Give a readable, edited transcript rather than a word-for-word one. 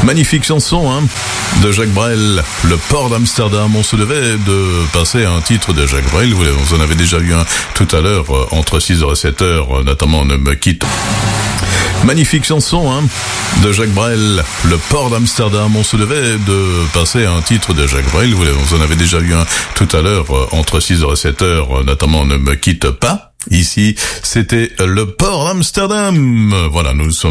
Magnifique chanson, hein, de Jacques Brel, Le port d'Amsterdam. On se devait de passer un titre de Jacques Brel. Vous en avez déjà eu un tout à l'heure, entre 6h et 7h, notamment Ne me quitte. Magnifique chanson, hein, de Jacques Brel, Le port d'Amsterdam. On se devait de passer un titre de Jacques Brel. Vous en avez déjà eu un tout à l'heure, entre 6h et 7h, notamment Ne me quitte pas. Ici, c'était Le port d'Amsterdam. Voilà, nous sommes